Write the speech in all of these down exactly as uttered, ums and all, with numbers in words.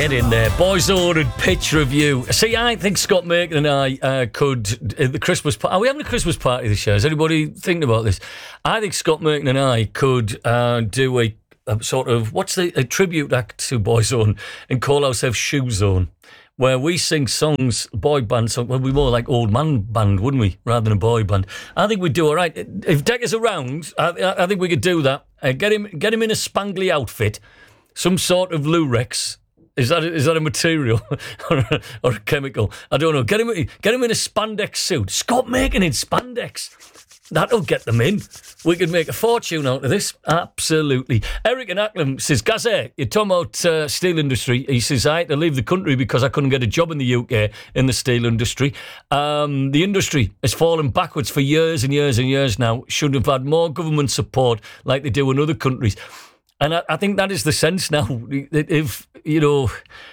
Get in there. Boyzone and Pitch Review. See, I think Scott Makin and I uh, could, at the Christmas party, are we having a Christmas party this year? Is anybody thinking about this? I think Scott Makin and I could uh, do a, a sort of, what's the, a tribute act to Boyzone and call ourselves Shoe Zone, where we sing songs, boy band songs. Well, we'd be more like old man band, wouldn't we, rather than a boy band? I think we'd do all right. If Decker's around, I, I think we could do that. Uh, get him, get him in a spangly outfit, some sort of Lurex. Is that is that a material or, a, or a chemical? I don't know. Get him get him in a spandex suit. Scott Makin in spandex. That'll get them in. We could make a fortune out of this. Absolutely. Eric in Acklam says, Gazette, you're talking about uh, steel industry. He says, I had to leave the country because I couldn't get a job in the U K in the steel industry. Um, the industry has fallen backwards for years and years and years now. Should have had more government support like they do in other countries. And I, I think that is the sense now. If, you know,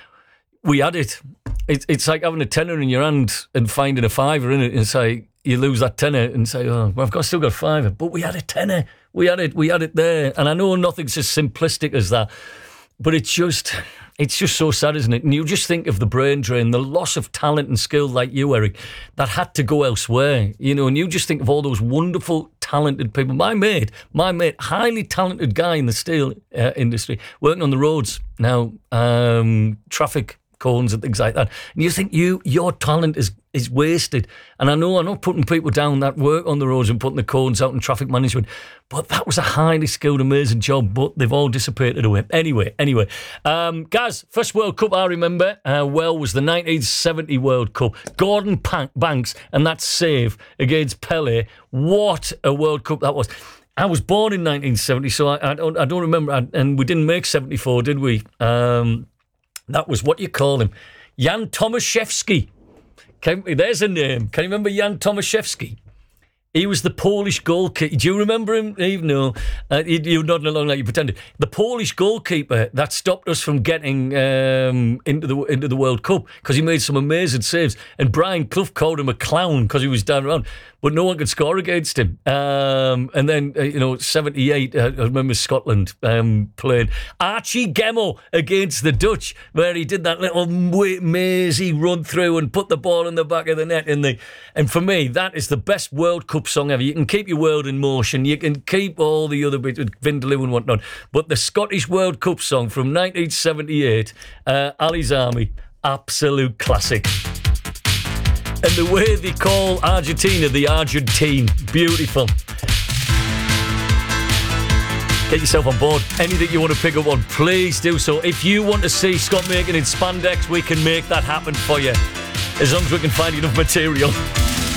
we had it, it, it's like having a tenner in your hand and finding a fiver in it and say, you lose that tenner and say, oh, well, I've got, still got a fiver. But we had a tenner. We had it. We had it there. And I know nothing's as simplistic as that. But it's just, it's just so sad, isn't it? And you just think of the brain drain, the loss of talent and skill like you, Eric, that had to go elsewhere. You know, and you just think of all those wonderful, talented people. My mate, my mate, highly talented guy in the steel uh, industry, working on the roads now, um, traffic cones and things like that. And you think you, your talent is is wasted. And I know I'm not putting people down that work on the roads and putting the cones out in traffic management, but that was a highly skilled, amazing job, but they've all dissipated away. Anyway, anyway. Um, Gaz, first World Cup I remember, uh, well, was the nineteen seventy World Cup. Gordon Pan- Banks and that save against Pelé. What a World Cup that was. I was born in nineteen seventy, so I, I, don't, I don't remember. I, and we didn't make seventy-four, did we? Um, that was, what you call him? Jan Tomaszewski. Can, there's a name. Can you remember Jan Tomaszewski? He was the Polish goalkeeper. Do you remember him, Eve? No. Uh, you, you're nodding along like you pretended. The Polish goalkeeper that stopped us from getting um, into the into the World Cup because he made some amazing saves. And Brian Clough called him a clown because he was down around. But no one could score against him. Um, and then, uh, you know, seventy-eight, uh, I remember Scotland um, playing. Archie Gemmo against the Dutch, where he did that little mazy run through and put the ball in the back of the net. In the, and for me, that is the best World Cup song ever. You can keep your world in motion. You can keep all the other bits with Vindaloo and whatnot. But the Scottish World Cup song from nineteen seventy-eight, uh, Ali's Army, absolute classic. And the way they call Argentina the Argentine, beautiful. Get yourself on board. Anything you want to pick up on, please do so. If you want to see Scott Makin in spandex, we can make that happen for you, as long as we can find enough material.